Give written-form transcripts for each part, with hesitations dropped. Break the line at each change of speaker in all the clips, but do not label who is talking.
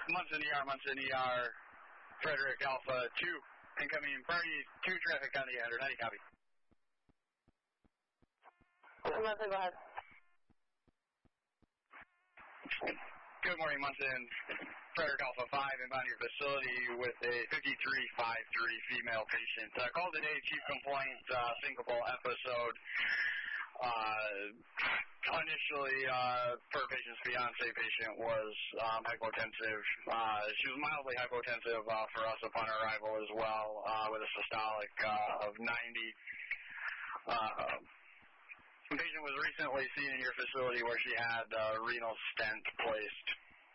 Munson ER, Frederick Alpha 2, incoming party 2 traffic on the adder. 90 copy.
Munson, go ahead.
Good morning, Munson. Frederick Alpha 5 inbound your facility with a 5353 female patient. Call today, chief complaint, syncopal episode. Initially, per patient's fiance patient was hypotensive. She was mildly hypotensive for us upon arrival as well, with a systolic of 90. The patient was recently seen in your facility where she had a renal stent placed.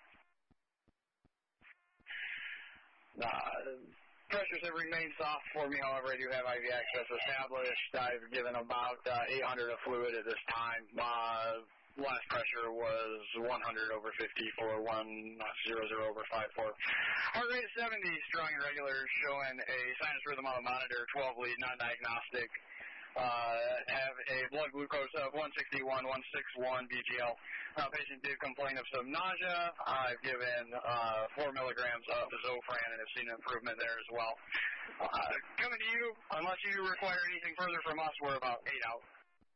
Pressures have remained soft for me, however, I do have IV access established. I've given about 800 of fluid at this time. Last pressure was 100/50 for 100/54. Heart rate is 70, strong and regular, showing a sinus rhythm on the monitor, 12 lead, non-diagnostic. Have a blood glucose of 161, 161 BGL. Patient did complain of some nausea. I've given 4 milligrams of Zofran and have seen improvement there as well. Coming to you, unless you require anything further from us, we're about 8 out.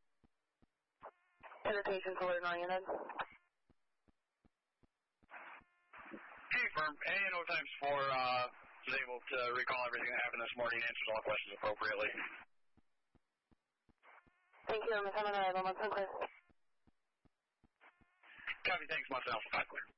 And the patient's oriented.
Confirmed. ANO times 4 was able to recall everything that happened this morning, answers all questions appropriately.
Thank you, I'm coming arrival, Munson clear.
Copy, thanks, Munson Alpha 5 clear.